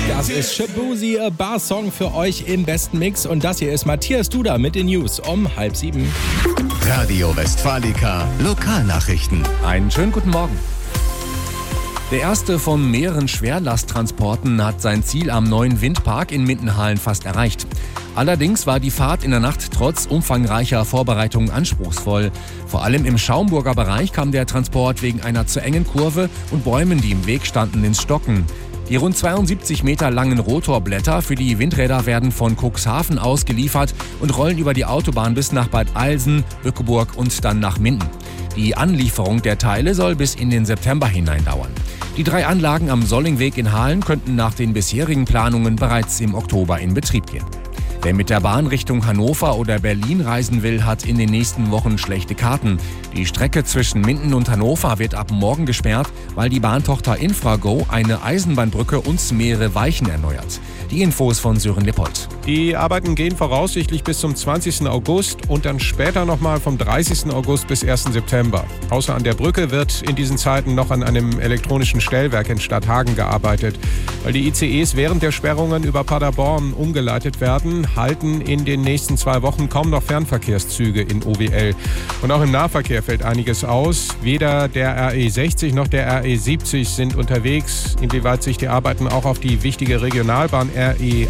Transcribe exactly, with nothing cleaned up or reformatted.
Das ist Shaboozey, a Bar-Song für euch im besten Mix. Und das hier ist Matthias Duda mit den News um halb sieben. Radio Westfalica, Lokalnachrichten. Einen schönen guten Morgen. Der erste von mehreren Schwerlasttransporten hat sein Ziel am neuen Windpark in Mindenhalen fast erreicht. Allerdings war die Fahrt in der Nacht trotz umfangreicher Vorbereitungen anspruchsvoll. Vor allem im Schaumburger Bereich kam der Transport wegen einer zu engen Kurve und Bäumen, die im Weg standen, ins Stocken. Die rund zweiundsiebzig Meter langen Rotorblätter für die Windräder werden von Cuxhaven aus geliefert und rollen über die Autobahn bis nach Bad Eilsen, Bückeburg und dann nach Minden. Die Anlieferung der Teile soll bis in den September hinein dauern. Die drei Anlagen am Sollingweg in Halen könnten nach den bisherigen Planungen bereits im Oktober in Betrieb gehen. Wer mit der Bahn Richtung Hannover oder Berlin reisen will, hat in den nächsten Wochen schlechte Karten. Die Strecke zwischen Minden und Hannover wird ab morgen gesperrt, weil die Bahntochter Infrago eine Eisenbahnbrücke und mehrere Weichen erneuert. Die Infos von Sören Lippold. Die Arbeiten gehen voraussichtlich bis zum zwanzigsten August und dann später nochmal vom dreißigsten August bis ersten September. Außer an der Brücke wird in diesen Zeiten noch an einem elektronischen Stellwerk in Stadthagen gearbeitet. Weil die I C Es während der Sperrungen über Paderborn umgeleitet werden, halten in den nächsten zwei Wochen kaum noch Fernverkehrszüge in O W L. Und auch im Nahverkehr fällt einiges aus. Weder der R E sechzig noch der R E siebzig sind unterwegs. Inwieweit sich die Arbeiten auch auf die wichtige Regionalbahn R E